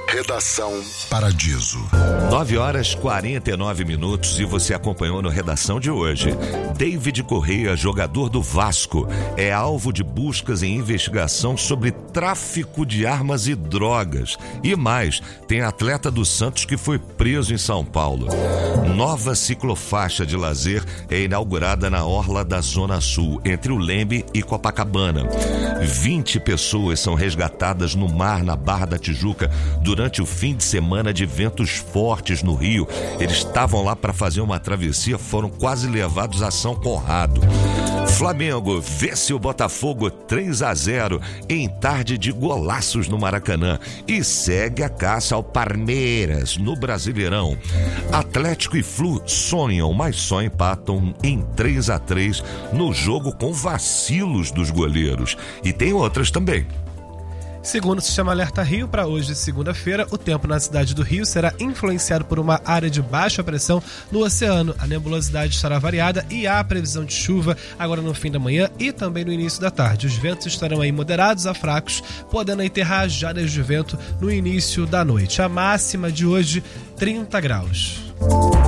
Redação Paradiso. 9h49 e você acompanhou no Redação de hoje. David Correia, jogador do Vasco, é alvo de buscas em investigação sobre tráfico de armas e drogas. E mais, tem atleta do Santos que foi preso em São Paulo. Nova ciclofaixa de lazer é inaugurada na orla da Zona Sul, entre o Lembe e Copacabana. 20 pessoas são resgatadas no mar na Barra da Tijuca durante o fim de semana de ventos fortes no Rio. Eles estavam lá para fazer uma travessia, foram quase levados a São Conrado. Flamengo vence o Botafogo 3-0 em tarde de golaços no Maracanã e segue a caça ao Palmeiras no Brasileirão. Atlético e Flu sonham, mas só empatam em 3-3 no jogo com vacilos dos goleiros. E tem outras também. Segundo o Sistema Alerta Rio, para hoje, segunda-feira, o tempo na cidade do Rio será influenciado por uma área de baixa pressão no oceano. A nebulosidade estará variada e há previsão de chuva agora no fim da manhã e também no início da tarde. Os ventos estarão aí moderados a fracos, podendo aí ter rajadas de vento no início da noite. A máxima de hoje, 30 graus.